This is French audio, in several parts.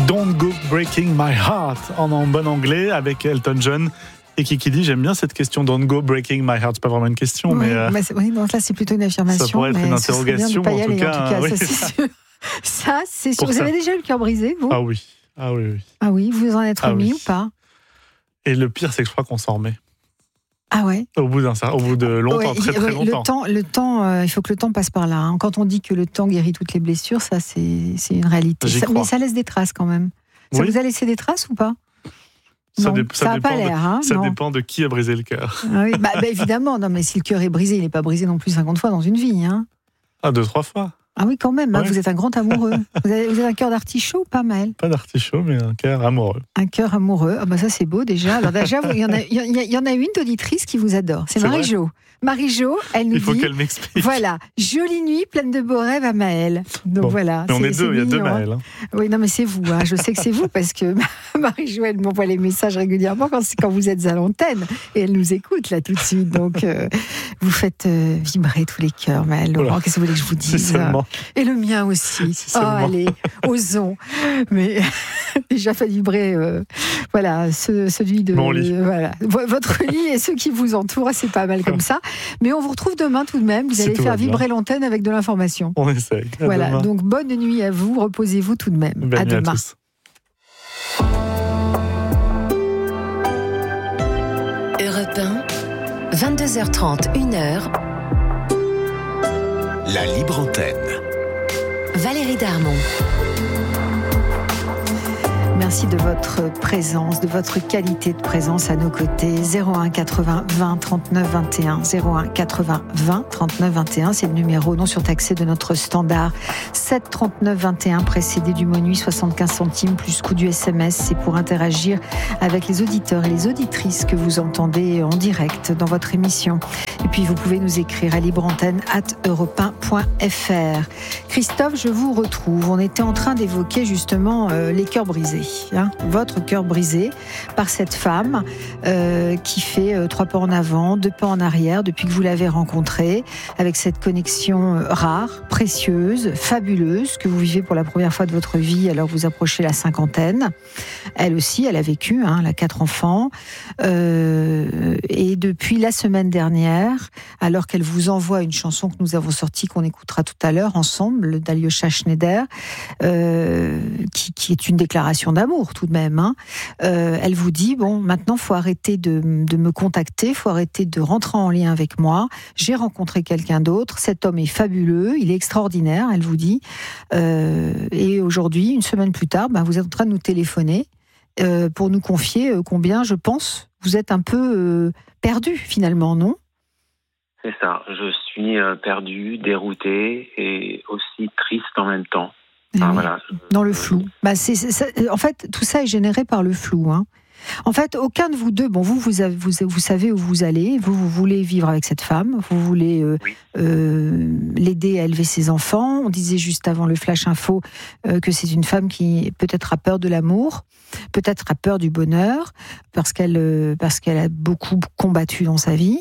Don't Go Breaking My Heart en bon anglais avec Elton John. Et qui dit, j'aime bien cette question, Don't Go Breaking My Heart. C'est pas vraiment une question, oui, mais... oui, donc là, c'est plutôt une affirmation. Ça pourrait être une interrogation, en tout cas, oui. ça, c'est sûr. Ça, c'est sûr. Vous avez déjà eu le cœur brisé, vous ? Ah oui. Ah oui, vous en êtes remis ou pas ? Et le pire, c'est que je crois qu'on s'en remet. Ah ouais. Au bout de longtemps, très longtemps. Le temps, il faut que le temps passe par là. Hein. Quand on dit que le temps guérit toutes les blessures, ça, c'est une réalité. Mais ça laisse des traces quand même. Ça vous a laissé des traces ou pas ? Ça n'a pas l'air. Ça dépend de qui a brisé le cœur. Ah oui, évidemment. Non, mais si le cœur est brisé, il n'est pas brisé non plus 50 fois dans une vie. Hein. Ah, 2-3 fois. Ah oui, quand même. Ouais. Vous êtes un grand amoureux. Vous avez un cœur d'artichaut ou pas, Maël ? Pas d'artichaut, mais un cœur amoureux. Un cœur amoureux. Ah ça, c'est beau déjà. Alors déjà, il y en a une auditrice qui vous adore. C'est Marie-Jo. Marie-Jo, elle nous dit... Il faut qu'elle m'explique. Voilà, jolie nuit, pleine de beaux rêves à Maël. Donc voilà. Mais on est deux, il y a deux Maël. Hein. Oui, non, mais c'est vous. Hein. Je sais que c'est vous parce que Marie-Jo, elle m'envoie les messages régulièrement quand vous êtes à l'antenne et elle nous écoute là tout de suite. Donc vous faites vibrer tous les cœurs, Maël. Laurent, qu'est-ce que vous voulez que je vous dise ? Et le mien aussi. Allez, osons. Mais déjà fait vibrer, celui de mon lit. Votre lit et ceux qui vous entourent, c'est pas mal comme ça. Mais on vous retrouve demain tout de même. Vous allez faire vibrer l'antenne avec de l'information. On essaye. Voilà. Demain. Donc bonne nuit à vous. Reposez-vous tout de même. Bonne à nuit demain. À tous. Europe 1, 22h30, 1h. La libre antenne. Valérie Darmon. Merci de votre présence, de votre qualité de présence à nos côtés. 01 80 20 39 21. 01 80 20 39 21. C'est le numéro non surtaxé de notre standard. 7 39 21 précédé du mot nuit 75 centimes plus coût du SMS. C'est pour interagir avec les auditeurs et les auditrices que vous entendez en direct dans votre émission. Et puis vous pouvez nous écrire à libreantenne@europe1.fr. Christophe, je vous retrouve. On était en train d'évoquer justement les cœurs brisés. Votre cœur brisé par cette femme qui fait 3 pas en avant, 2 pas en arrière depuis que vous l'avez rencontrée, avec cette connexion rare, précieuse, fabuleuse que vous vivez pour la première fois de votre vie alors que vous approchez la cinquantaine. Elle aussi, elle a vécu, elle a 4 enfants et depuis la semaine dernière, alors qu'elle vous envoie une chanson que nous avons sortie, qu'on écoutera tout à l'heure ensemble, d'Alyosha Schneider, qui est une déclaration d'amour tout de même. Elle vous dit, maintenant, faut arrêter de me contacter, faut arrêter de rentrer en lien avec moi. J'ai rencontré quelqu'un d'autre. Cet homme est fabuleux, il est extraordinaire, elle vous dit. Et aujourd'hui, une semaine plus tard, vous êtes en train de nous téléphoner pour nous confier combien, je pense, vous êtes un peu perdu finalement, non ? C'est ça. Je suis perdu, dérouté et aussi triste en même temps. Voilà. Dans le flou. En fait, tout ça est généré par le flou. En fait, aucun de vous deux, vous savez où vous allez, vous voulez vivre avec cette femme, vous voulez l'aider à élever ses enfants. On disait juste avant le Flash Info que c'est une femme qui peut-être a peur de l'amour, peut-être a peur du bonheur, parce qu'elle a beaucoup combattu dans sa vie.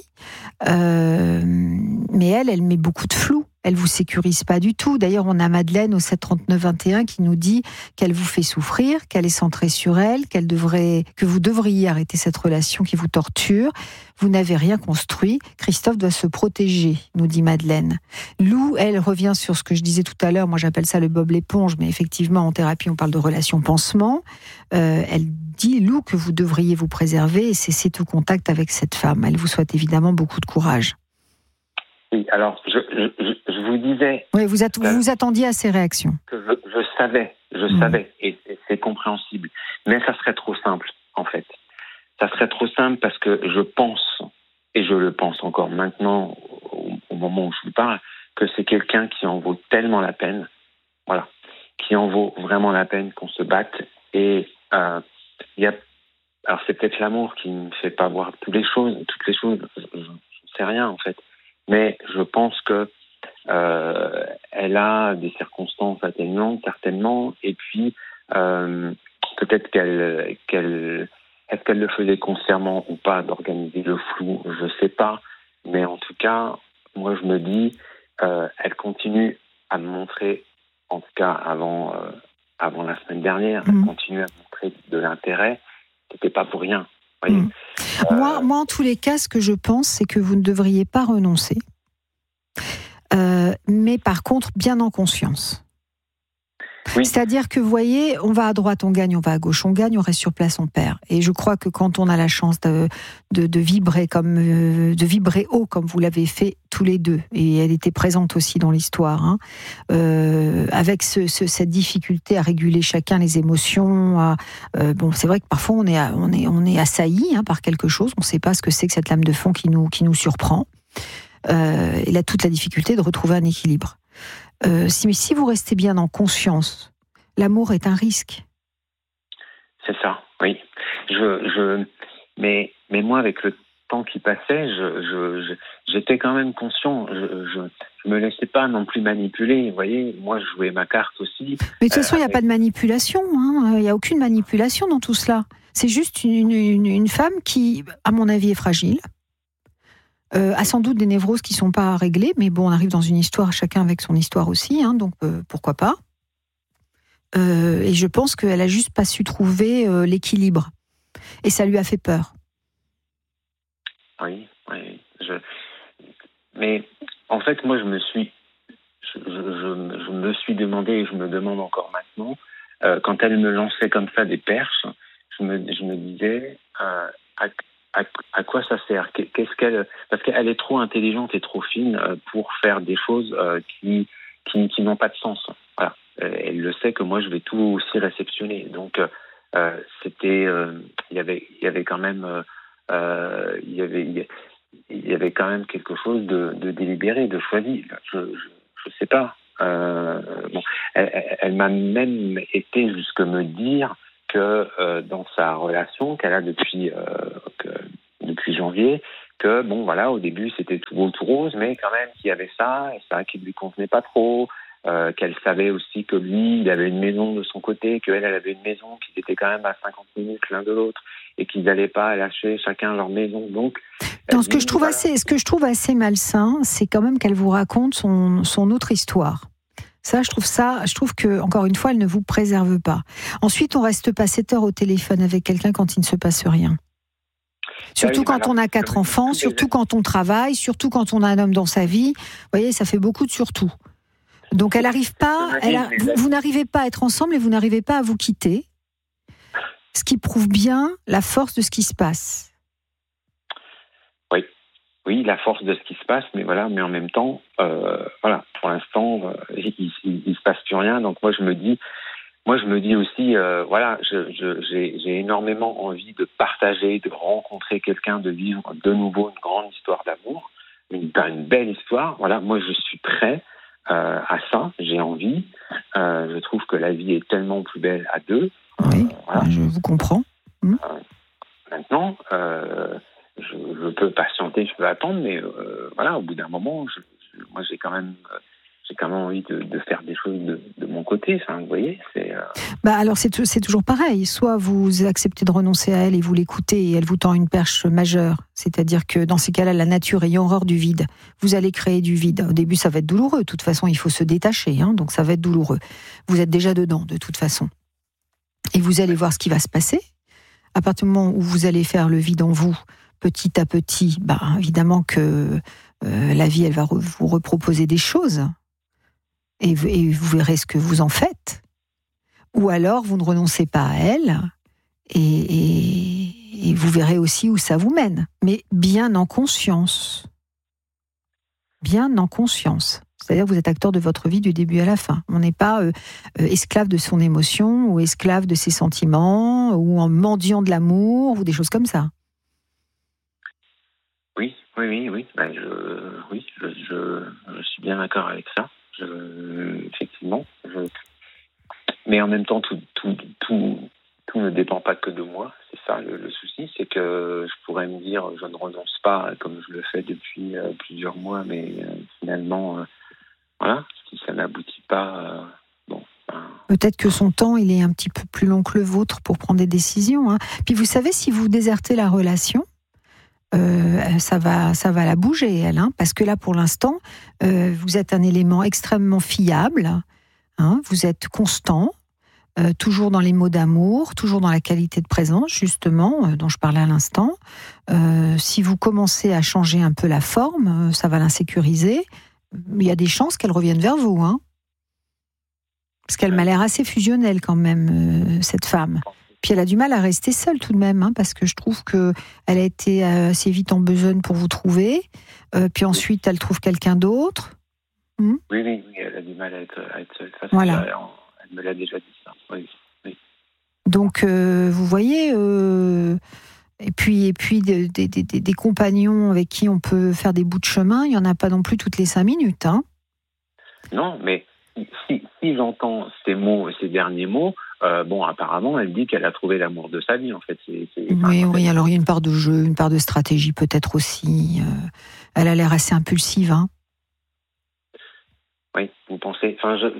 Mais elle met beaucoup de flou. Elle vous sécurise pas du tout. D'ailleurs, on a Madeleine au 7 39 21 qui nous dit qu'elle vous fait souffrir, qu'elle est centrée sur elle, que vous devriez arrêter cette relation qui vous torture. Vous n'avez rien construit. Christophe doit se protéger, nous dit Madeleine. Lou, elle revient sur ce que je disais tout à l'heure. Moi, j'appelle ça le Bob l'éponge, mais effectivement, en thérapie, on parle de relation pansement. Elle dit, Lou, que vous devriez vous préserver et cesser tout contact avec cette femme. Elle vous souhaite évidemment beaucoup de courage. Oui, alors, je vous disais... Oui, vous attendiez à ces réactions. Que je savais, et c'est compréhensible. Mais ça serait trop simple, en fait. Ça serait trop simple parce que je pense, et je le pense encore maintenant, au moment où je vous parle, que c'est quelqu'un qui en vaut tellement la peine, voilà, qui en vaut vraiment la peine qu'on se batte. Et alors c'est peut-être l'amour qui ne me fait pas voir toutes les choses, je ne sais rien, en fait. Mais je pense que elle a des circonstances atténuantes, certainement, et puis peut-être est-ce qu'elle le faisait consciemment ou pas d'organiser le flou, je sais pas, mais en tout cas, moi je me dis, elle continue à me montrer, en tout cas avant la semaine dernière, elle continue à montrer de l'intérêt, c'était pas pour rien. Voyez. Moi, en tous les cas, ce que je pense, c'est que vous ne devriez pas renoncer. Mais par contre, bien en conscience. Oui. C'est-à-dire que, vous voyez, on va à droite, on gagne, on va à gauche, on gagne, on reste sur place, on perd. Et je crois que quand on a la chance de vibrer de vibrer haut, comme vous l'avez fait tous les deux, et elle était présente aussi dans l'histoire, avec cette difficulté à réguler chacun les émotions. C'est vrai que parfois on est assailli par quelque chose, on ne sait pas ce que c'est que cette lame de fond qui nous surprend. Et là, toute la difficulté de retrouver un équilibre. Si vous restez bien en conscience, l'amour est un risque. C'est ça, oui. Mais moi, avec le temps qui passait, j'étais quand même conscient. Je me laissais pas non plus manipuler. Vous voyez, moi, je jouais ma carte aussi. Mais de toute façon, il n'y a pas de manipulation. Il n'y a aucune manipulation dans tout cela. C'est juste une femme qui, à mon avis, est fragile. A sans doute des névroses qui ne sont pas réglées, mais bon, on arrive dans une histoire, chacun avec son histoire aussi, donc pourquoi pas. Et je pense qu'elle a juste pas su trouver l'équilibre. Et ça lui a fait peur. Oui. Mais en fait, moi, je me suis demandé, et je me demande encore maintenant, quand elle me lançait comme ça des perches, je me disais... À quoi ça sert ? Parce qu'elle est trop intelligente et trop fine pour faire des choses qui n'ont pas de sens. Voilà. Elle le sait que moi je vais tout aussi réceptionner. Donc il y avait quand même quelque chose de délibéré, de choisi. Je sais pas. Elle m'a même été jusque me dire que dans sa relation qu'elle a depuis janvier, que au début c'était tout beau, tout rose, mais quand même qu'il y avait ça, et ça qui lui convenait pas trop, qu'elle savait aussi que lui, il avait une maison de son côté, qu'elle avait une maison, qu'ils étaient quand même à 50 minutes l'un de l'autre, et qu'ils n'allaient pas lâcher chacun leur maison. Donc, ce que je trouve assez malsain, c'est quand même qu'elle vous raconte son autre histoire. Je trouve que, encore une fois, elle ne vous préserve pas. Ensuite, on reste pas 7 heures au téléphone avec quelqu'un quand il ne se passe rien. Surtout quand on a 4 enfants, surtout quand on travaille, surtout quand on a un homme dans sa vie. Vous voyez, ça fait beaucoup de surtout. Donc, elle n'arrive pas, vous n'arrivez pas à être ensemble et vous n'arrivez pas à vous quitter. Ce qui prouve bien la force de ce qui se passe. Oui, la force de ce qui se passe, mais en même temps, pour l'instant, il se passe plus rien. Donc moi je me dis aussi, j'ai énormément envie de partager, de rencontrer quelqu'un, de vivre de nouveau une grande histoire d'amour, une belle histoire. Voilà, moi je suis prêt à ça, j'ai envie. Je trouve que la vie est tellement plus belle à deux. Oui, je vous comprends. Maintenant. Je peux patienter, je peux attendre, mais au bout d'un moment, moi j'ai quand même envie de faire des choses de mon côté, vous voyez. Alors c'est toujours pareil. Soit vous acceptez de renoncer à elle et vous l'écoutez et elle vous tend une perche majeure, c'est-à-dire que dans ces cas-là, la nature ayant horreur du vide, vous allez créer du vide. Au début, ça va être douloureux. De toute façon, il faut se détacher, donc ça va être douloureux. Vous êtes déjà dedans, de toute façon, et vous allez voir ce qui va se passer. À partir du moment où vous allez faire le vide en vous, petit à petit, évidemment que la vie, elle va vous reproposer des choses et vous verrez ce que vous en faites. Ou alors, vous ne renoncez pas à elle et vous verrez aussi où ça vous mène. Mais bien en conscience. Bien en conscience. C'est-à-dire que vous êtes acteur de votre vie du début à la fin. On n'est pas esclave de son émotion ou esclave de ses sentiments ou en mendiant de l'amour ou des choses comme ça. Oui. Je suis bien d'accord avec ça. Effectivement. Mais en même temps, tout ne dépend pas que de moi. C'est ça le souci, c'est que je pourrais me dire, je ne renonce pas comme je le fais depuis plusieurs mois, mais finalement, si ça n'aboutit pas, Peut-être que son temps, il est un petit peu plus long que le vôtre pour prendre des décisions. Puis vous savez, si vous désertez la relation, ça va la bouger, elle, parce que là, pour l'instant, vous êtes un élément extrêmement fiable, vous êtes constant, toujours dans les mots d'amour, toujours dans la qualité de présence, justement, dont je parlais à l'instant. Si vous commencez à changer un peu la forme, ça va l'insécuriser. Il y a des chances qu'elle revienne vers vous, hein. Parce qu'elle m'a l'air assez fusionnelle quand même, cette femme. Puis elle a du mal à rester seule tout de même, hein, parce que je trouve qu'elle a été assez vite en besogne pour vous trouver. Puis ensuite, elle trouve quelqu'un d'autre. Oui, elle a du mal à être seule. Ça, voilà. Elle me l'a déjà dit, ça. Oui. Donc, vous voyez, et puis des compagnons avec qui on peut faire des bouts de chemin, il n'y en a pas non plus toutes les 5 minutes. Hein. Non, mais si j'entends ces derniers mots, apparemment, elle dit qu'elle a trouvé l'amour de sa vie, en fait. Oui, alors il y a une part de jeu, une part de stratégie peut-être aussi. Elle a l'air assez impulsive, hein. Oui, vous pensez...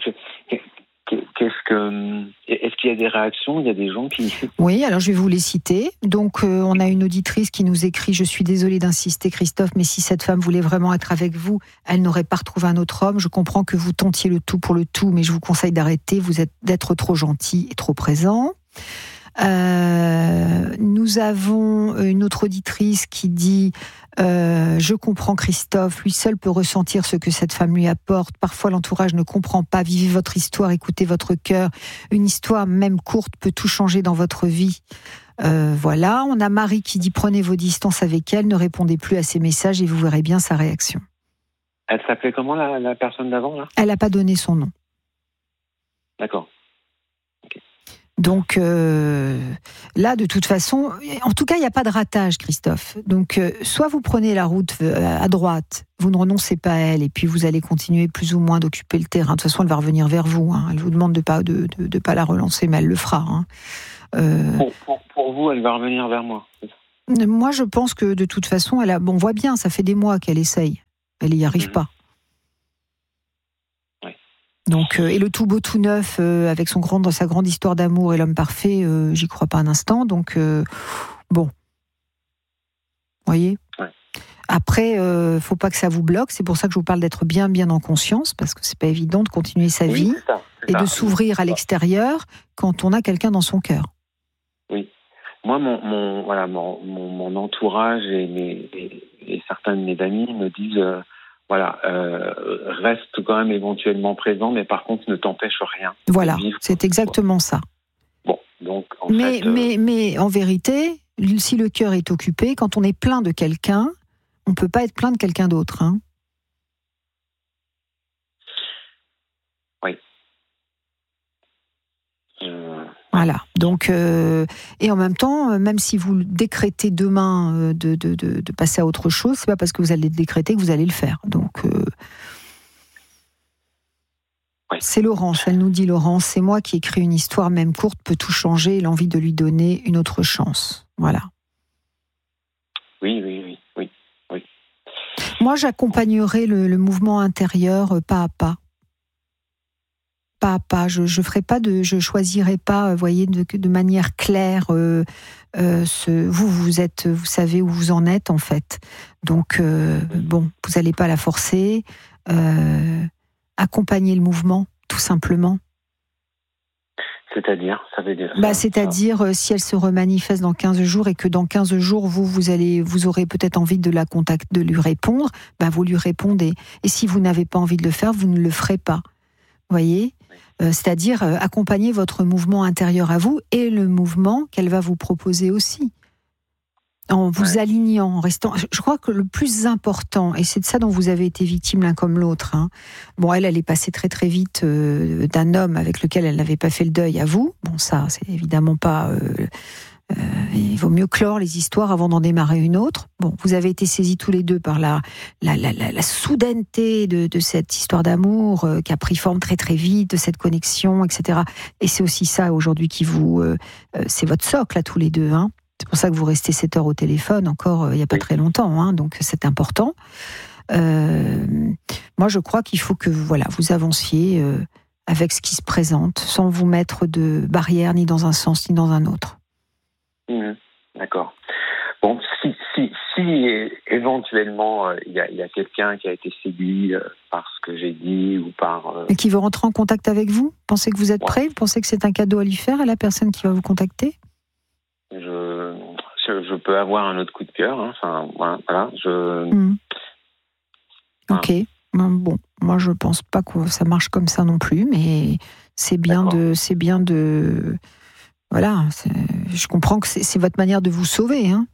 Est-ce qu'il y a des réactions? Il y a des gens qui... Oui, alors je vais vous les citer. Donc, on a une auditrice qui nous écrit « Je suis désolée d'insister, Christophe, mais si cette femme voulait vraiment être avec vous, elle n'aurait pas retrouvé un autre homme. Je comprends que vous tentiez le tout pour le tout, mais je vous conseille d'arrêter. Vous êtes d'être trop gentil et trop présent. » Nous avons une autre auditrice qui dit je comprends Christophe, lui seul peut ressentir ce que cette femme lui apporte. Parfois l'entourage ne comprend pas. Vivez votre histoire, écoutez votre cœur. Une histoire, même courte, peut tout changer dans votre vie. Voilà. On a Marie qui dit prenez vos distances avec elle, ne répondez plus à ses messages et vous verrez bien sa réaction. Elle s'appelait comment la personne d'avant là? Elle n'a pas donné son nom. D'accord. Donc là, de toute façon, en tout cas, il n'y a pas de ratage, Christophe. Donc, soit vous prenez la route à droite, vous ne renoncez pas à elle, et puis vous allez continuer plus ou moins d'occuper le terrain. De toute façon, elle va revenir vers vous. Hein. Elle vous demande de pas la relancer, mais elle le fera. Hein. Pour vous, elle va revenir vers moi. Moi, je pense que de toute façon, on voit bien, ça fait des mois qu'elle essaye. Elle n'y arrive pas. Donc, et le tout beau tout neuf, avec sa grande histoire d'amour et l'homme parfait, j'y crois pas un instant. Donc, bon. Voyez. Ouais. Après, faut pas que ça vous bloque. C'est pour ça que je vous parle d'être bien en conscience, parce que c'est pas évident de continuer sa vie et de s'ouvrir à l'extérieur quand on a quelqu'un dans son cœur. Oui. Moi, mon entourage et certains de mes amis me disent... reste quand même éventuellement présent, mais par contre ne t'empêche rien. Voilà, c'est exactement ça. Bon, donc mais en vérité, si le cœur est occupé, quand on est plein de quelqu'un, on ne peut pas être plein de quelqu'un d'autre. Hein. Oui. Voilà. Donc, et en même temps, même si vous décrétez demain de passer à autre chose, c'est pas parce que vous allez le décréter que vous allez le faire. Donc, c'est Laurence. Elle nous dit, Laurence, c'est moi qui écris une histoire, même courte, peut tout changer. L'envie de lui donner une autre chance. Voilà. Oui. Moi, j'accompagnerai le mouvement intérieur pas à pas. Pas. Je choisirai pas, voyez, de manière claire. Vous savez où vous en êtes en fait. Donc vous n'allez pas la forcer. Accompagner le mouvement, tout simplement. C'est-à-dire, ça veut dire. C'est-à-dire, si elle se remanifeste dans 15 jours et que dans 15 jours vous aurez peut-être envie de la contacter, de lui répondre, vous lui répondez. Et si vous n'avez pas envie de le faire, vous ne le ferez pas. Voyez. C'est-à-dire accompagner votre mouvement intérieur à vous et le mouvement qu'elle va vous proposer aussi. En vous alignant, en restant... Je crois que le plus important, et c'est de ça dont vous avez été victime l'un comme l'autre, hein. Bon, elle est passée très très vite d'un homme avec lequel elle n'avait pas fait le deuil à vous. Bon, ça, c'est évidemment pas... il vaut mieux clore les histoires avant d'en démarrer une autre. Bon, vous avez été saisis tous les deux par la soudaineté de cette histoire d'amour qui a pris forme très très vite, de cette connexion, etc. Et c'est aussi ça aujourd'hui qui c'est votre socle à tous les deux. Hein. C'est pour ça que vous restez 7 heures au téléphone encore il n'y a pas très longtemps. Hein, donc c'est important. Moi, je crois qu'il faut que vous avanciez avec ce qui se présente, sans vous mettre de barrière ni dans un sens ni dans un autre. D'accord. Bon, si éventuellement il y a quelqu'un qui a été séduit par ce que j'ai dit ou par... Et qui veut rentrer en contact avec vous? Pensez que vous êtes prêt? Vous pensez que c'est un cadeau à lui faire à la personne qui va vous contacter? Je peux avoir un autre coup de cœur. Hein. Enfin, voilà. Ok. Bon, moi je pense pas que ça marche comme ça non plus, mais c'est bien de. Voilà. Je comprends que c'est votre manière de vous sauver, hein.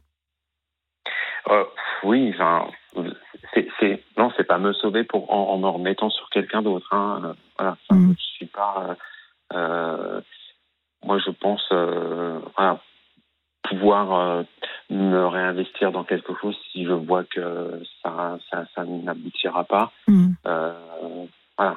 Oui. Enfin, non, c'est pas me sauver en me remettant sur quelqu'un d'autre. Hein. Voilà. Enfin, je suis pas. Moi, je pense. Voilà. Pouvoir me réinvestir dans quelque chose si je vois que ça n'aboutira pas. Voilà.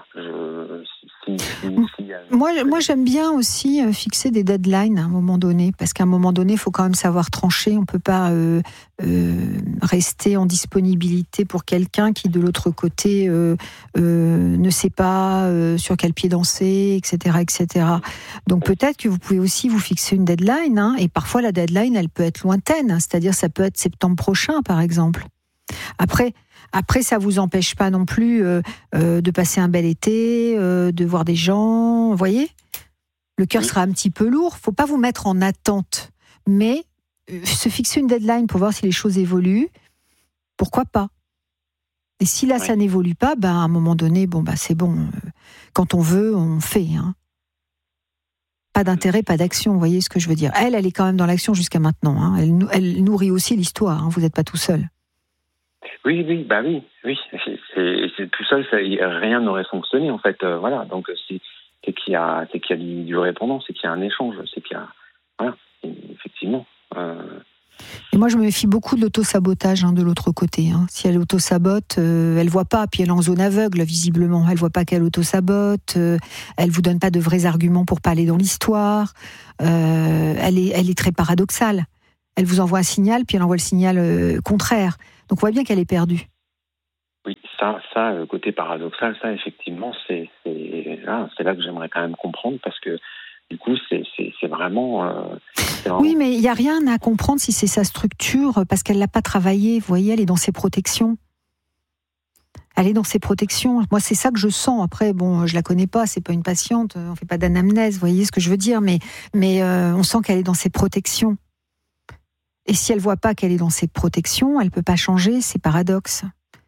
Moi, j'aime bien aussi fixer des deadlines à un moment donné, parce qu'à un moment donné, il faut quand même savoir trancher. On ne peut pas rester en disponibilité pour quelqu'un qui, de l'autre côté, ne sait pas sur quel pied danser, etc., etc. Donc peut-être que vous pouvez aussi vous fixer une deadline, hein, et parfois la deadline, elle peut être lointaine, hein, c'est-à-dire ça peut être septembre prochain, par exemple. Après, ça vous empêche pas non plus de passer un bel été, de voir des gens, vous voyez. Le cœur sera un petit peu lourd, faut pas vous mettre en attente, mais se fixer une deadline pour voir si les choses évoluent, pourquoi pas. Et si là, ça n'évolue pas, à un moment donné, c'est bon. Quand on veut, on fait. Hein. Pas d'intérêt, pas d'action, vous voyez ce que je veux dire. Elle est quand même dans l'action jusqu'à maintenant. Hein. Elle nourrit aussi l'histoire, hein. Vous n'êtes pas tout seul. Oui. C'est tout seul, rien n'aurait fonctionné en fait. Voilà, donc c'est qu'il y a du répondant, c'est qu'il y a un échange, c'est qu'il y a, voilà, effectivement. Et moi, je me méfie beaucoup de l'auto-sabotage de l'autre côté. Hein. Si elle auto-sabote, elle voit pas, puis elle est en zone aveugle visiblement. Elle voit pas qu'elle auto-sabote. Elle vous donne pas de vrais arguments pour pas aller dans l'histoire. Elle est très paradoxale. Elle vous envoie un signal, puis elle envoie le signal contraire. Donc on voit bien qu'elle est perdue. Oui, ça, le côté paradoxal, ça effectivement, c'est là que j'aimerais quand même comprendre, parce que du coup, c'est vraiment... Oui, mais il n'y a rien à comprendre si c'est sa structure, parce qu'elle ne l'a pas travaillé. Vous voyez, elle est dans ses protections. Elle est dans ses protections. Moi, c'est ça que je sens. Après, je la connais pas, c'est pas une patiente, on fait pas d'anamnèse, vous voyez ce que je veux dire, mais on sent qu'elle est dans ses protections. Et si elle voit pas qu'elle est dans ses protections, elle peut pas changer, c'est paradoxe.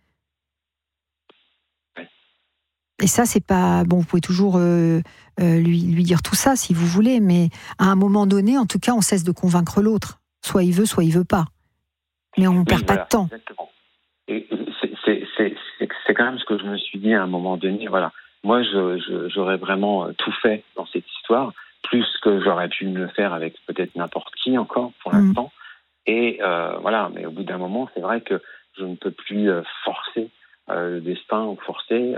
Et ça, c'est pas... Bon, vous pouvez toujours lui dire tout ça, si vous voulez, mais à un moment donné, en tout cas, on cesse de convaincre l'autre. Soit il veut pas. Mais on perd pas de temps. Exactement. Et c'est quand même ce que je me suis dit à un moment donné. Voilà. Moi, j'aurais vraiment tout fait dans cette histoire, plus que j'aurais pu le faire avec peut-être n'importe qui encore, pour l'instant. Et voilà, mais au bout d'un moment, c'est vrai que je ne peux plus forcer le destin ou forcer.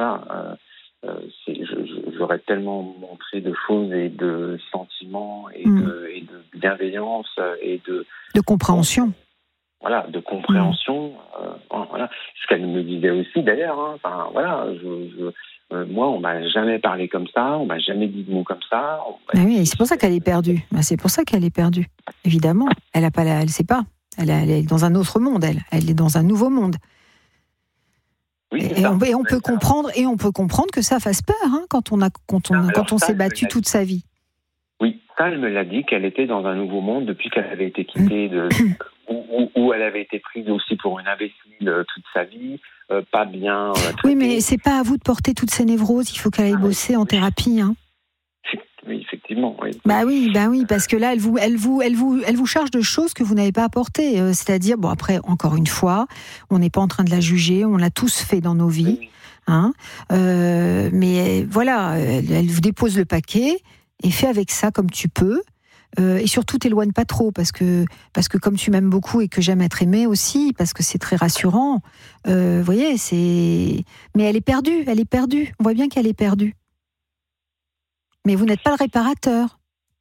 J'aurais tellement montré de choses et de sentiments et de bienveillance et de compréhension. Voilà, de compréhension. Voilà, ce qu'elle me disait aussi d'ailleurs. Hein, enfin voilà, moi, on m'a jamais parlé comme ça, on m'a jamais dit de mots comme ça. Oui, c'est pour ça qu'elle est perdue. C'est pour ça qu'elle est perdue. Évidemment, elle sait pas. Elle est dans un autre monde. Elle est dans un nouveau monde. Oui, et on peut comprendre que ça fasse peur, hein, quand on s'est battu toute sa vie. Oui, ça, elle me l'a dit, qu'elle était dans un nouveau monde depuis qu'elle avait été quittée où elle avait été prise aussi pour une imbécile toute sa vie, pas bien. Oui, mais c'est pas à vous de porter toutes ces névroses. Il faut qu'elle aille bosser en thérapie, hein. Oui, effectivement. Oui. Bah oui, parce que là, elle vous charge de choses que vous n'avez pas apportées. C'est-à-dire, après, encore une fois, on n'est pas en train de la juger, on l'a tous fait dans nos vies, hein. Mais voilà, elle vous dépose le paquet et fais avec ça comme tu peux. Et surtout, t'éloigne pas trop, parce que comme tu m'aimes beaucoup et que j'aime être aimée aussi, parce que c'est très rassurant. Vous voyez, mais elle est perdue. On voit bien qu'elle est perdue. Mais vous n'êtes pas le réparateur.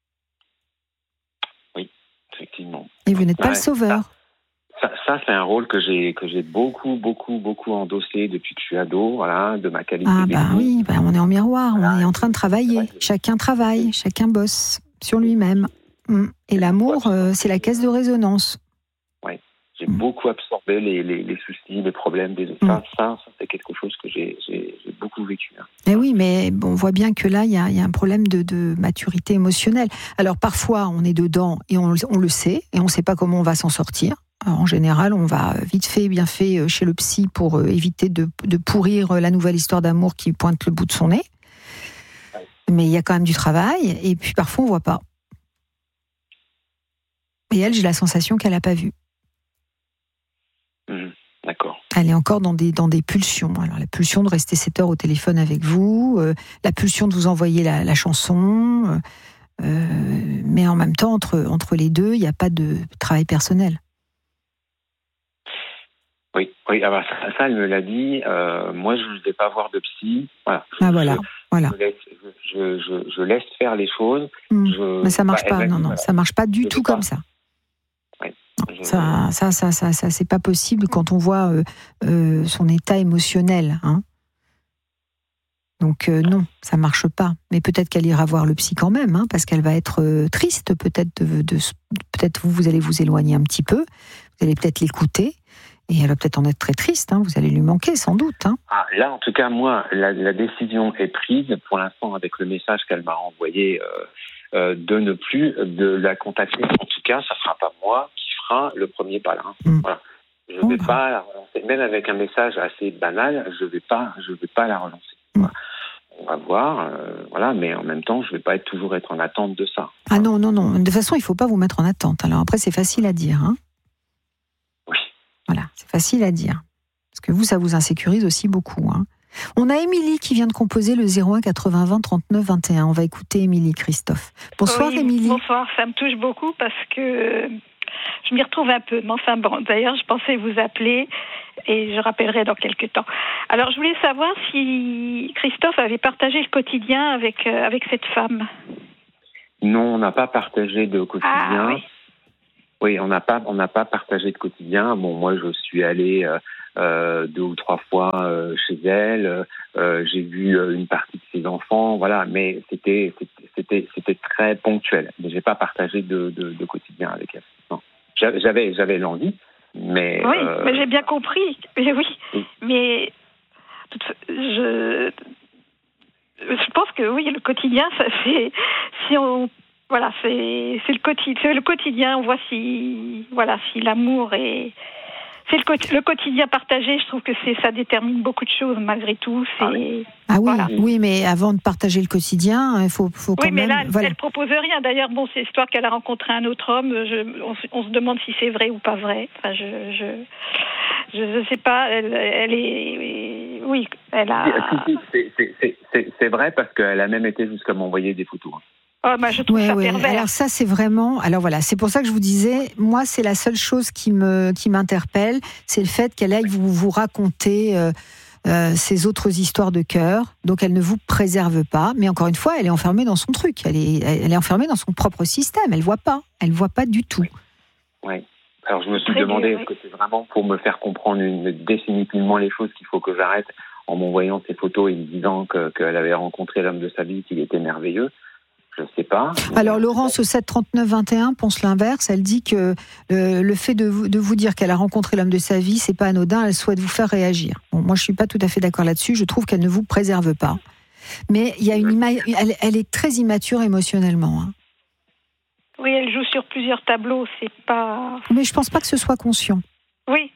Oui, effectivement. Et vous n'êtes pas le sauveur. Ça, c'est un rôle que j'ai beaucoup endossé depuis que je suis ado, voilà, de ma qualité. Oui, on est en miroir, on est en train de travailler. Chacun travaille, chacun bosse sur lui-même. Et l'amour, c'est la caisse de résonance. Oui, J'ai beaucoup absorbé les soucis, les problèmes des autres. Ça, c'est quelque chose que j'ai beaucoup vécu. Hein. Et oui, mais on voit bien que là, il y a un problème de maturité émotionnelle. Alors parfois, on est dedans et on le sait, et on ne sait pas comment on va s'en sortir. Alors, en général, on va vite fait, bien fait chez le psy pour éviter de pourrir la nouvelle histoire d'amour qui pointe le bout de son nez. Mais il y a quand même du travail, et puis parfois, on ne voit pas. Et elle, j'ai la sensation qu'elle n'a pas vu. D'accord. Elle est encore dans des pulsions. Alors, la pulsion de rester 7 heures au téléphone avec vous, la pulsion de vous envoyer la chanson, mais en même temps, entre les deux, il n'y a pas de travail personnel. Oui. Alors ça, elle me l'a dit. Moi, je ne vais pas voir de psy. Voilà. Je laisse faire les choses. Mais ça marche pas. Non, ça marche pas du tout comme ça. Ça, c'est pas possible quand on voit son état émotionnel. Hein. Donc non, ça marche pas. Mais peut-être qu'elle ira voir le psy quand même, hein, parce qu'elle va être triste. Peut-être vous allez vous éloigner un petit peu. Vous allez peut-être l'écouter. Et elle va peut-être en être très triste. Hein. Vous allez lui manquer, sans doute. Hein. Là, en tout cas, moi, la décision est prise. Pour l'instant, avec le message qu'elle m'a envoyé, de ne plus de la contacter. En tout cas, ça sera pas moi qui fera le premier pas là. Voilà. Je vais pas la relancer. Même avec un message assez banal, je vais pas la relancer. Voilà. On va voir, voilà, mais en même temps, je vais pas toujours être en attente de ça. Ah non. De toute façon, il faut pas vous mettre en attente. Alors après, c'est facile à dire. Hein. Oui. Voilà, c'est facile à dire. Parce que vous, ça vous insécurise aussi beaucoup. Hein. On a Émilie qui vient de composer le 01 80 20 39 21. On va écouter Émilie, Christophe. Bonsoir Émilie. Bonsoir, ça me touche beaucoup parce que je m'y retrouve un peu. Mais enfin bon, d'ailleurs, je pensais vous appeler et je rappellerai dans quelques temps. Alors, je voulais savoir si Christophe avait partagé le quotidien avec cette femme. Non, on n'a pas partagé de quotidien. Ah, oui. Oui, on n'a pas partagé de quotidien. Bon, moi, je suis allé 2 ou 3 fois chez elle. J'ai vu une partie de ses enfants, voilà. Mais c'était très ponctuel. Mais j'ai pas partagé de quotidien avec elle. Non. J'avais l'envie, mais oui, mais j'ai bien compris. Mais oui, mais je pense que oui, le quotidien, ça c'est si on voilà, c'est le quotidien. On voit si l'amour est. C'est le quotidien partagé. Je trouve que ça détermine beaucoup de choses malgré tout. Oui, oui, mais avant de partager le quotidien, il faut quand même. Oui, mais là, elle propose rien. D'ailleurs, bon, c'est l'histoire qu'elle a rencontré un autre homme. On se demande si c'est vrai ou pas vrai. Enfin, je sais pas. Elle est. Oui, elle a. C'est vrai parce qu'elle a même été jusqu'à m'envoyer des photos. Oh, je trouve ça pervers. Alors ça, c'est vraiment. Alors voilà, c'est pour ça que je vous disais, moi, c'est la seule chose qui m'interpelle, c'est le fait qu'elle aille vous raconter ses autres histoires de cœur. Donc elle ne vous préserve pas, mais encore une fois, elle est enfermée dans son truc. Elle est enfermée dans son propre système. Elle voit pas du tout. Oui. Alors je me suis demandé est-ce que c'est vraiment pour me faire comprendre définitivement les choses qu'il faut que j'arrête en m'envoyant ces photos et me disant qu'elle avait rencontré l'homme de sa vie, qu'il était merveilleux. Je ne sais pas. Alors Laurence au 7 39 21 pense l'inverse. Elle dit que le fait de vous dire qu'elle a rencontré l'homme de sa vie, c'est pas anodin. Elle souhaite vous faire réagir. Bon, moi je suis pas tout à fait d'accord là-dessus. Je trouve qu'elle ne vous préserve pas. Mais il y a elle est très immature émotionnellement. Hein. Oui, elle joue sur plusieurs tableaux. C'est pas. Mais je pense pas que ce soit conscient. Oui.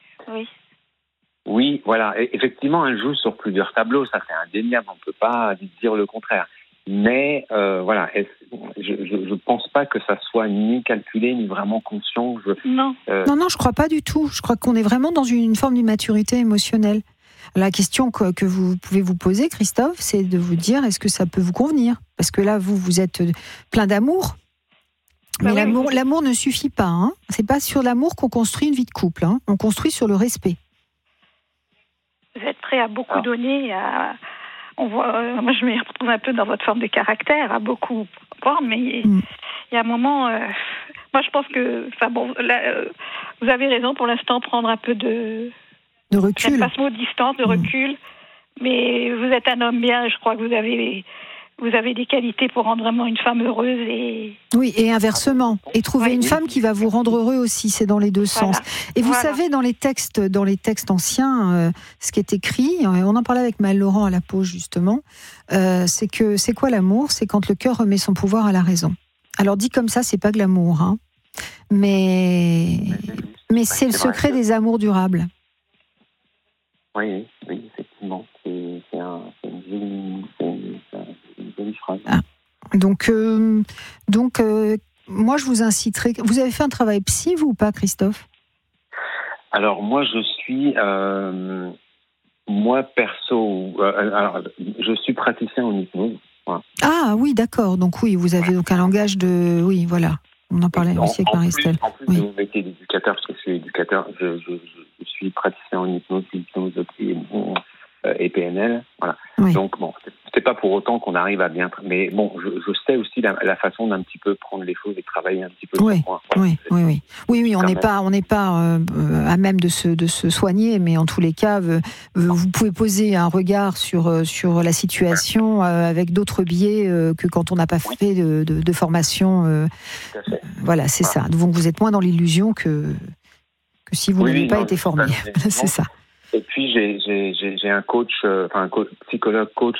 Oui, voilà. Effectivement, elle joue sur plusieurs tableaux. Ça c'est indéniable. On peut pas dire le contraire. Mais voilà, je pense pas que ça soit ni calculé ni vraiment conscient. Non, je crois pas du tout. Je crois qu'on est vraiment dans une forme d'immaturité émotionnelle. La question que vous pouvez vous poser, Christophe, c'est de vous dire est-ce que ça peut vous convenir ? Parce que là, vous êtes plein d'amour, mais l'amour ne suffit pas. Hein. C'est pas sur l'amour qu'on construit une vie de couple. Hein. On construit sur le respect. Vous êtes prêt à beaucoup donner on voit, moi je me retrouve un peu dans votre forme de caractère, à beaucoup croire, mais il y a un moment, moi je pense que, vous avez raison pour l'instant, prendre un peu de recul. J'aime pas ce mot, distance, de recul, mais vous êtes un homme bien, je crois que vous avez vous avez des qualités pour rendre vraiment une femme heureuse et... Oui, et inversement. Et trouver une femme qui va vous rendre heureux aussi, c'est dans les deux sens. Et vous savez, dans les textes anciens, ce qui est écrit, on en parlait avec Maëlle Laurent à la pause justement, c'est quoi l'amour ? C'est quand le cœur remet son pouvoir à la raison. Alors dit comme ça, c'est pas glamour, hein, mais c'est le secret des amours durables. Oui, effectivement. C'est une jolie phrase. Ah. Donc, moi, je vous inciterai. Vous avez fait un travail psy, vous, ou pas, Christophe ? Alors, moi, je suis... moi, perso... alors, je suis praticien en hypnose. Voilà. Ah, oui, d'accord. Donc, oui, vous avez donc un langage de... Oui, voilà. On en parlait aussi avec Marie-Estelle. En plus de mon métier d'éducateur, parce que je suis éducateur, je suis praticien en hypnose et PNL. Voilà. Oui. Donc, bon, c'est pas pour autant qu'on arrive à bien... Mais bon, je sais aussi la façon d'un petit peu prendre les choses et travailler un petit peu sur moi. Oui, on n'est pas à même de se soigner, mais en tous les cas, vous pouvez poser un regard sur la situation avec d'autres biais que quand on n'a pas fait de formation. Voilà, c'est ça. Donc vous êtes moins dans l'illusion que si vous n'avez pas été formé. C'est ça. Et puis j'ai un coach, psychologue coach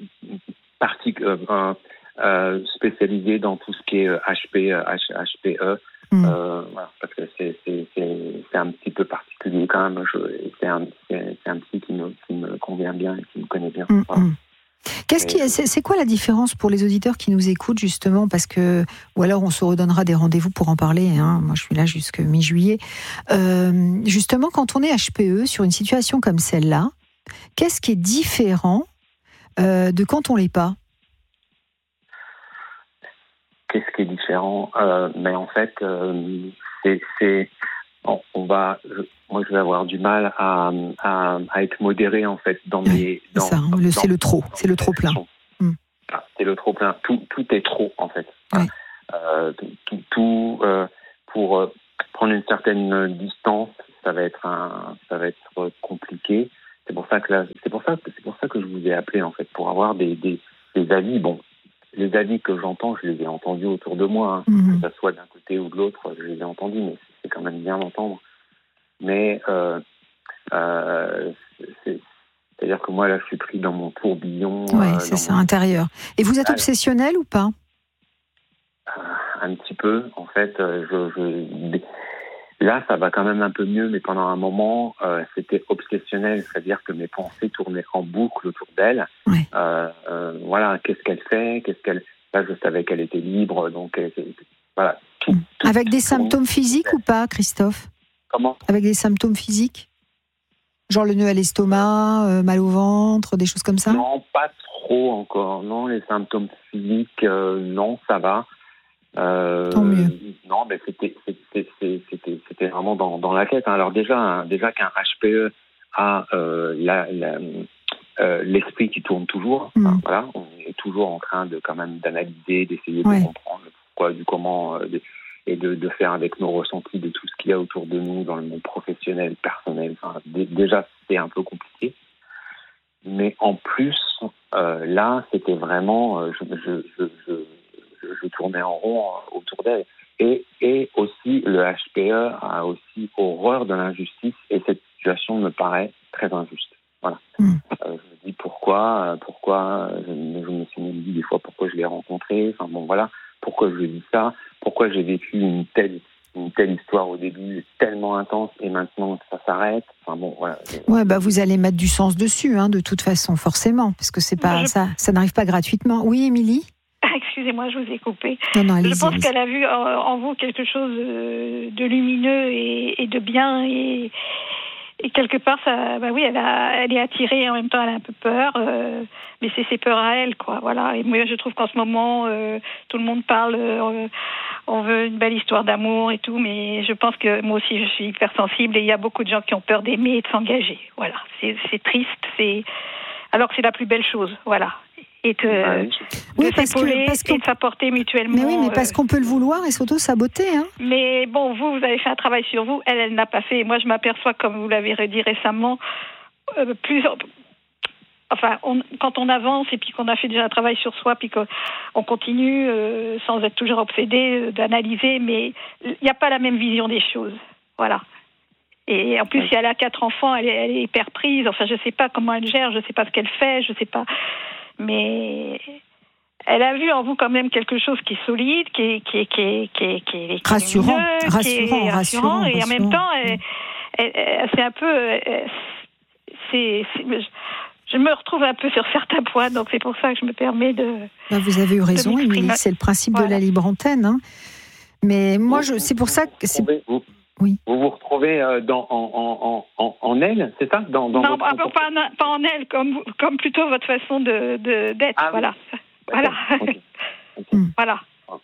spécialisé dans tout ce qui est HPE. Voilà, parce que c'est un petit peu particulier quand même. C'est un psy qui me convient bien et qui me connaît bien. Voilà. C'est quoi la différence pour les auditeurs qui nous écoutent justement, parce que, ou alors on se redonnera des rendez-vous pour en parler, hein. Moi je suis là jusqu'à mi-juillet, justement quand on est HPE sur une situation comme celle-là, qu'est-ce qui est différent de quand on l'est pas ? Qu'est-ce qui est différent ? Mais en fait, moi, je vais avoir du mal à être modéré en fait dans mes. C'est le trop plein. C'est le trop plein. Tout est trop en fait. Oui. Tout pour prendre une certaine distance, ça va être compliqué. C'est pour ça que je vous ai appelé en fait, pour avoir des avis. Bon, les avis que j'entends, je les ai entendus autour de moi, que ça soit d'un côté ou de l'autre, je les ai entendus, mais c'est quand même bien d'entendre. Mais c'est-à-dire que moi là, je suis pris dans mon tourbillon. Oui, c'est ça, intérieur. Et vous êtes obsessionnel ou pas ? Un petit peu, en fait. Là, ça va quand même un peu mieux, mais pendant un moment, c'était obsessionnel, c'est-à-dire que mes pensées tournaient en boucle autour d'elle. Oui. Voilà, qu'est-ce qu'elle fait, Là, je savais qu'elle était libre, donc voilà. Tout avec des symptômes physiques ou pas, Christophe ? Comment ? Avec des symptômes physiques ? Genre le nœud à l'estomac, mal au ventre, des choses comme ça ? Non, pas trop encore. Non, les symptômes physiques, non, ça va. Tant mieux. Non, mais c'était vraiment dans la tête. Alors déjà qu'un HPE a l'esprit qui tourne toujours. Voilà, on est toujours en train d'analyser, d'essayer de comprendre le pourquoi, du comment, et de faire avec nos ressentis de tout ce qu'il y a autour de nous dans le monde professionnel, personnel. Enfin, déjà, c'est un peu compliqué. Mais en plus, là, c'était vraiment... je tournais en rond autour d'elle. Et aussi, le HPE a aussi horreur de l'injustice, et cette situation me paraît très injuste. Voilà. Je me dis pourquoi je me suis dit des fois pourquoi je l'ai rencontré, enfin bon voilà, pourquoi je lui ai dit ça, pourquoi j'ai vécu une telle histoire au début tellement intense et maintenant ça s'arrête. Enfin bon voilà. Ouais, vous allez mettre du sens dessus, hein, de toute façon, forcément, parce que c'est pas ça n'arrive pas gratuitement. Oui, Émilie ? Excusez-moi, je vous ai coupé. Non, je pense qu'elle a vu en vous quelque chose de lumineux et de bien, et quelque part, ça, elle est attirée, en même temps elle a un peu peur, mais c'est ses peurs à elle, quoi. Voilà. Et moi, je trouve qu'en ce moment, tout le monde parle, on veut une belle histoire d'amour et tout, mais je pense que moi aussi, je suis hypersensible, et il y a beaucoup de gens qui ont peur d'aimer et de s'engager. Voilà. C'est triste, alors que c'est la plus belle chose. Voilà. Et de s'épauler et de s'apporter mutuellement. Mais oui, mais parce qu'on peut le vouloir et s'auto-saboter. Hein. Mais bon, vous avez fait un travail sur vous, elle n'a pas fait. Et moi, je m'aperçois, comme vous l'avez redit récemment, enfin, quand on avance et puis qu'on a fait déjà un travail sur soi, puis qu'on continue sans être toujours obsédé d'analyser, mais il n'y a pas la même vision des choses. Voilà. Et en plus, si elle a 4 enfants, elle est hyper prise. Enfin, je ne sais pas comment elle gère, je ne sais pas ce qu'elle fait, je ne sais pas. Mais elle a vu en vous quand même quelque chose qui est solide, qui est rassurant, rassurant. Et en même temps, c'est un peu... je me retrouve un peu sur certains points, donc c'est pour ça que je me permets de... Vous avez eu raison, Émilie, c'est le principe de la libre antenne. Hein. Mais moi, c'est pour ça que... Oui. Vous vous retrouvez en elle, c'est ça non, pas en elle, comme plutôt votre façon d'être. Ah, voilà. Oui. Voilà. Okay. Voilà.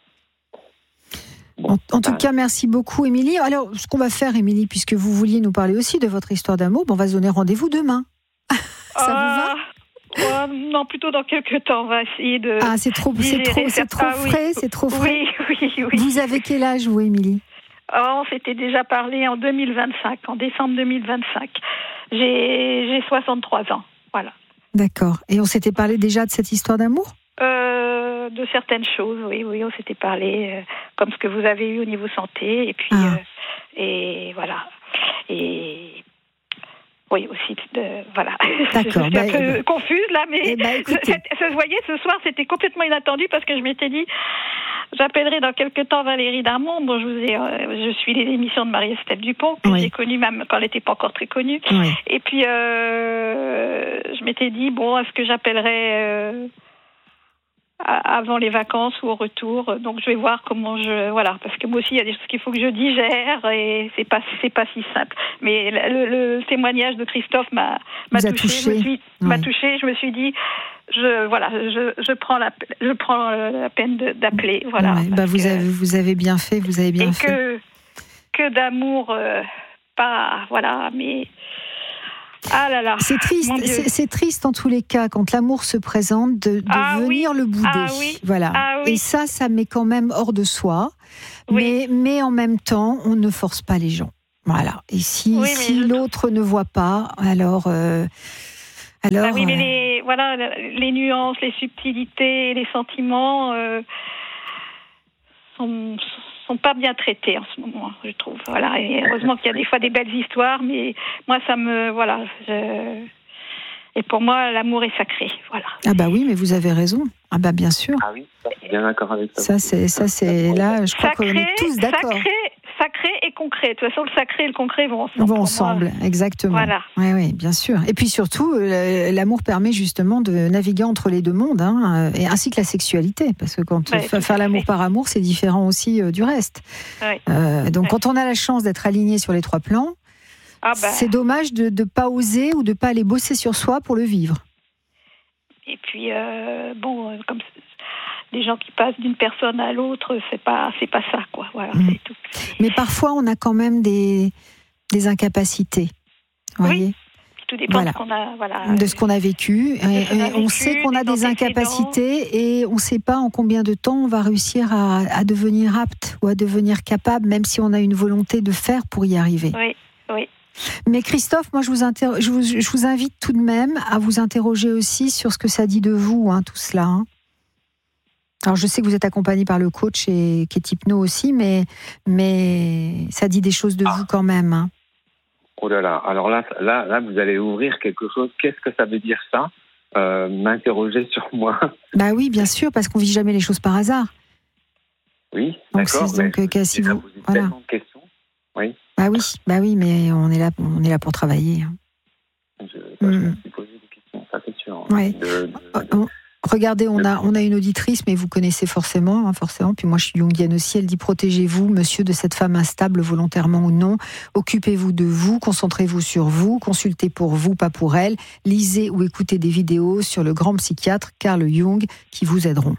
Bon, en tout cas, merci beaucoup, Émilie. Alors, ce qu'on va faire, Émilie, puisque vous vouliez nous parler aussi de votre histoire d'amour, on va se donner rendez-vous demain. Ça vous va Non, plutôt dans quelques temps. On va essayer de... Ah, c'est trop frais. Oui. Vous avez quel âge, vous, Émilie ? On s'était déjà parlé en 2025, en décembre 2025. J'ai 63 ans, voilà. D'accord. Et on s'était parlé déjà de cette histoire d'amour ? De certaines choses, oui, on s'était parlé, comme ce que vous avez eu au niveau santé, et puis, et voilà. Et oui, aussi, voilà. D'accord. Je suis un peu confuse, là, mais vous voyez, ce soir, c'était complètement inattendu, parce que je m'étais dit... J'appellerai dans quelques temps Valérie Darmon. Bon, je suis les émissions de Marie-Estelle Dupont, que j'ai connue même quand elle n'était pas encore très connue. Oui. Et puis, je m'étais dit, est-ce que j'appellerais avant les vacances ou au retour? Donc, je vais voir comment voilà, parce que moi aussi, il y a des choses qu'il faut que je digère et c'est pas si simple. Mais le témoignage de Christophe m'a touchée. M'a touchée. Je me suis dit... Je prends la peine d'appeler, voilà. Ouais, vous avez bien fait, que d'amour, pas, voilà, mais ah là là. C'est triste, c'est triste en tous les cas quand l'amour se présente de venir le bouder, voilà. Et ça met quand même hors de soi, mais en même temps, on ne force pas les gens, voilà. Et si l'autre ne voit pas, alors. Mais les nuances, les subtilités, les sentiments sont pas bien traités en ce moment, je trouve. Voilà. Et heureusement qu'il y a des fois des belles histoires, mais moi et pour moi l'amour est sacré, voilà. Ah bah oui, mais vous avez raison. Ah bah bien sûr. Ah oui, je suis bien d'accord avec ça. Ça c'est là, je crois qu'on est tous d'accord. Sacré et concret. De toute façon, le sacré et le concret vont ensemble. Vont ensemble, exactement. Voilà. Oui, bien sûr. Et puis surtout, l'amour permet justement de naviguer entre les deux mondes, et ainsi que la sexualité, parce que quand faire l'amour par amour, c'est différent aussi du reste. Donc, quand on a la chance d'être aligné sur les 3 plans, c'est dommage de ne pas oser ou de ne pas aller bosser sur soi pour le vivre. Et puis, comme les gens qui passent d'une personne à l'autre, c'est pas ça, quoi. Voilà, c'est tout. Mais parfois, on a quand même des incapacités. Vous voyez ? Tout dépend de ce qu'on a vécu. Et on sait qu'on a des incapacités et on ne sait pas en combien de temps on va réussir à devenir apte ou à devenir capable, même si on a une volonté de faire pour y arriver. Oui. Mais Christophe, moi, je vous invite tout de même à vous interroger aussi sur ce que ça dit de vous, tout cela. Alors, je sais que vous êtes accompagné par le coach qui est hypno aussi, mais ça dit des choses de vous quand même. Oh là là, alors là, vous allez ouvrir quelque chose. Qu'est-ce que ça veut dire ça ? M'interroger sur moi. Bah oui, bien sûr, parce qu'on vit jamais les choses par hasard. Oui, d'accord. Donc, si vous tellement de questions. Oui. Bah oui, mais on est là pour travailler. Je me suis posé des questions, ça c'est sûr. Ouais. Regardez, on a une auditrice, mais vous connaissez forcément. Puis moi, je suis jungienne aussi. Elle dit: protégez-vous, monsieur, de cette femme instable, volontairement ou non. Occupez-vous de vous, concentrez-vous sur vous, consultez pour vous, pas pour elle. Lisez ou écoutez des vidéos sur le grand psychiatre Carl Jung qui vous aideront.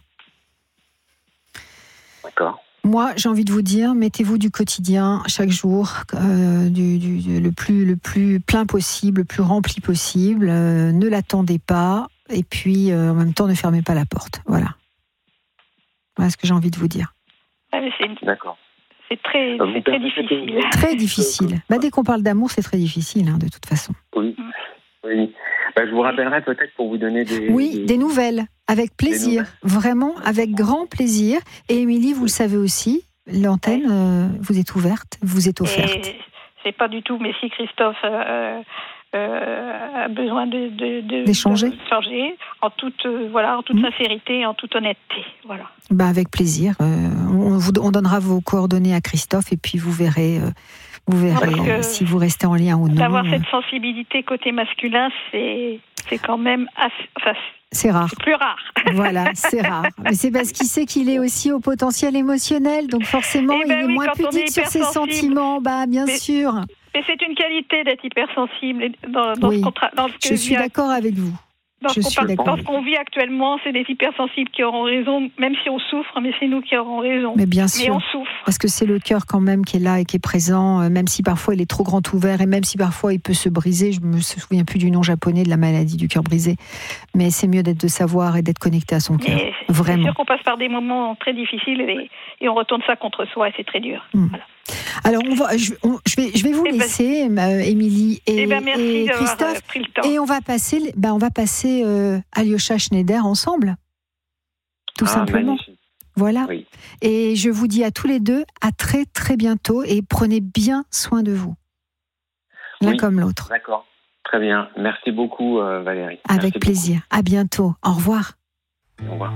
D'accord. Moi, j'ai envie de vous dire, mettez-vous du quotidien chaque jour, le plus plein possible, le plus rempli possible. Ne l'attendez pas. Et puis, en même temps, ne fermez pas la porte. Voilà ce que j'ai envie de vous dire. D'accord. C'est très difficile. Très difficile. Dès qu'on parle d'amour, c'est très difficile, de toute façon. Oui. Oui. Je vous rappellerai peut-être pour vous donner des nouvelles, avec plaisir, vraiment avec grand plaisir. Et Émilie, vous le savez aussi, l'antenne vous est ouverte, vous est offerte. Et c'est pas du tout, mais si Christophe a besoin d'échanger en toute sincérité, en toute honnêteté, voilà. Avec plaisir. On donnera vos coordonnées à Christophe et puis vous verrez si vous restez en lien ou non. D'avoir cette sensibilité côté masculin, c'est quand même c'est rare. C'est plus rare. Voilà, c'est rare. Mais c'est parce qu'il sait qu'il est aussi au potentiel émotionnel, donc forcément il est moins pudique sur ses sentiments. Bien sûr. Mais c'est une qualité d'être hypersensible dans ce que je suis d'accord avec vous. Dans ce qu'on vit actuellement, c'est des hypersensibles qui auront raison, même si on souffre, mais c'est nous qui aurons raison. Mais bien sûr, on souffre. Parce que c'est le cœur quand même qui est là et qui est présent, même si parfois il est trop grand ouvert et même si parfois il peut se briser. Je me souviens plus du nom japonais de la maladie du cœur brisé, mais c'est mieux d'être de savoir et d'être connecté à son cœur. Vraiment. C'est sûr qu'on passe par des moments très difficiles et on retourne ça contre soi et c'est très dur. Voilà. Alors je vais vous laisser, Émilie et Christophe, pris le temps. Et on va passer Alyosha Schneider ensemble, tout simplement. Magnifique. Voilà. Oui. Et je vous dis à tous les deux à très très bientôt et prenez bien soin de vous, l'un comme l'autre. D'accord. Très bien. Merci beaucoup, Valérie. Avec plaisir. Beaucoup. À bientôt. Au revoir. Au revoir.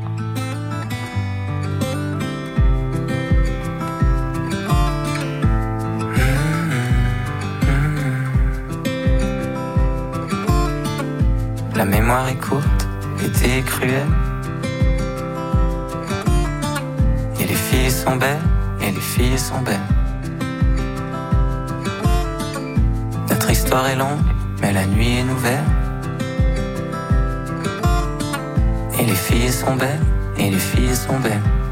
La mémoire est courte, l'été est cruel. Et les filles sont belles, et les filles sont belles. Notre histoire est longue, mais la nuit est nouvelle. Et les filles sont belles, et les filles sont belles.